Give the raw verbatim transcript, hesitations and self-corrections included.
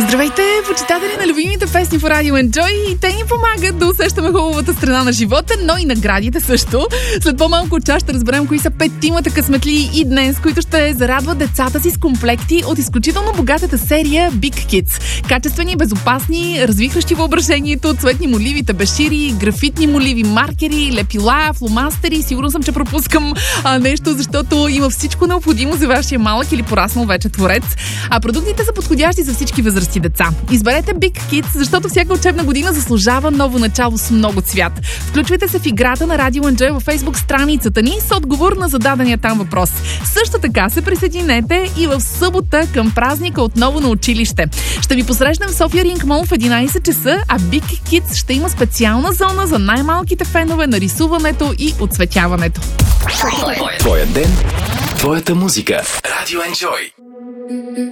Здравейте, почитатели на любимите песни по Радио Enjoy. Те ни помагат да усещаме хубавата страна на живота, но и наградите също. След по-малко от час ще разберем кои са петимата късметли и днес, които ще зарадват децата си с комплекти от изключително богатата серия Big Kids. Качествени, безопасни, развихващи въображението, цветни моливи, табешири, графитни моливи, маркери, лепила, фломастери. Сигурно съм, че пропускам а, нещо, защото има всичко необходимо за вашия малък или пораснал вече творец. А продуктите са подходящи за всички възрасти деца. Изберете Big Kids, защото всяка учебна година заслужава ново начало с много цвят. Включвайте се в играта на Радио Enjoy във Facebook страницата ни с отговор на зададения там въпрос. Също така се присъединете и в събота към празника отново на училище. Ще ви посрещнем в София Ринг Мол в единайсет часа, а Big Kids ще има специална зона за най-малките фенове на рисуването и оцветяването. Твоя ден, твоята музика. Радио Enjoy.